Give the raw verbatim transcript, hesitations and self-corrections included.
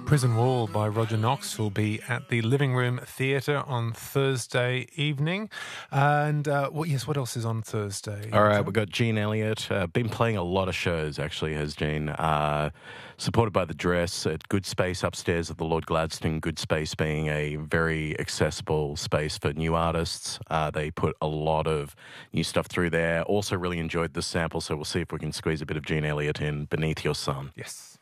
Prison Wall by Roger Knox will be at the Living Room Theatre on Thursday evening. And, uh, well, yes, what else is on Thursday? All right, we've got Gene Elliott. Uh, been playing a lot of shows, actually, has Gene. Uh, supported by The Dress at Good Space upstairs at the Lord Gladstone. Good Space being a very accessible space for new artists. Uh, they put a lot of new stuff through there. Also really enjoyed the sample, so we'll see if we can squeeze a bit of Gene Elliott in Beneath Your Sun. Yes.